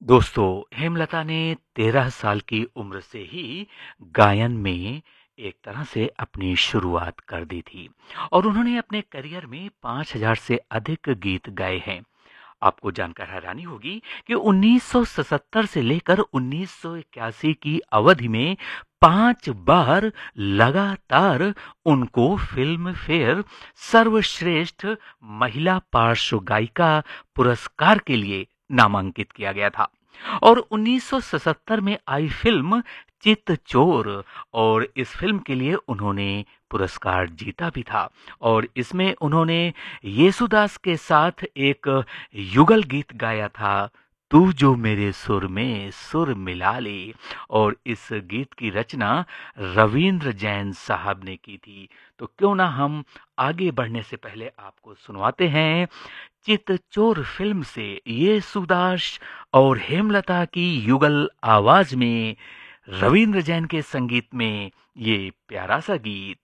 दोस्तों, हेमलता ने 13 साल की उम्र से ही गायन में एक तरह से अपनी शुरुआत कर दी थी और उन्होंने अपने करियर में 5000 से अधिक गीत गाए हैं। आपको जानकर हैरानी होगी कि 1977 से लेकर 1981 की अवधि में 5 बार लगातार उनको फ़िल्म फेयर सर्वश्रेष्ठ महिला पार्श्व गायिका पुरस्कार के लिए नामांकित किया गया था। और 1977 में आई फ़िल्म चितचोर और इस फ़िल्म के लिए उन्होंने पुरस्कार जीता भी था और इसमें उन्होंने येसुदास के साथ एक युगल गीत गाया था, तू जो मेरे सुर में सुर मिला ले। और इस गीत की रचना रवींद्र जैन साहब ने की थी। तो क्यों ना हम आगे बढ़ने से पहले आपको सुनवाते हैं चितचोर फ़िल्म से येसुदास और हेमलता की युगल आवाज़ में रवींद्र जैन के संगीत में ये प्यारा सा गीत।